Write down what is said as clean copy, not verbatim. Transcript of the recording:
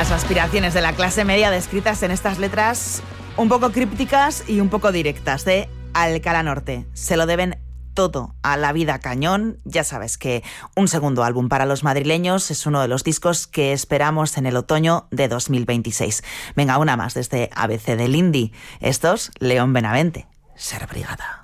Las aspiraciones de la clase media descritas en estas letras un poco crípticas y un poco directas de Alcalá Norte. Se lo deben todo a La Vida Cañón. Ya sabes que un segundo álbum para los madrileños es uno de los discos que esperamos en el otoño de 2026. Venga, una más desde ABC del Indie. Estos, León Benavente, Ser Brigada.